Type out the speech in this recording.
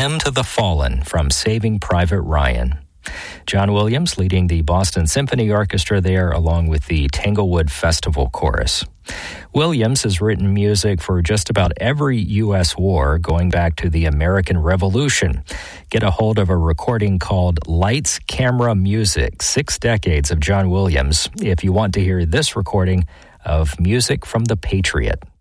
Hymn to the Fallen from Saving Private Ryan. John Williams leading the Boston Symphony Orchestra there, along with the Tanglewood Festival Chorus. Williams has written music for just about every U.S. war, going back to the American Revolution. Get a hold of a recording called Lights, Camera, Music, 6 Decades of John Williams, if you want to hear this recording of Music from the Patriot.